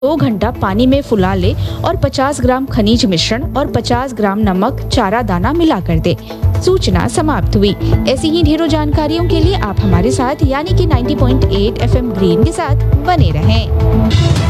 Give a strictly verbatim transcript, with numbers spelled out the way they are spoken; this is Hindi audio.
दो घंटा पानी में फुला ले और पचास ग्राम खनिज मिश्रण और पचास ग्राम नमक चारा दाना मिलाकर दे। सूचना समाप्त हुई। ऐसी ही ढेरों जानकारियों के लिए आप हमारे साथ यानी कि नब्बे पॉइंट आठ एफएम ग्रीन के साथ बने रहें।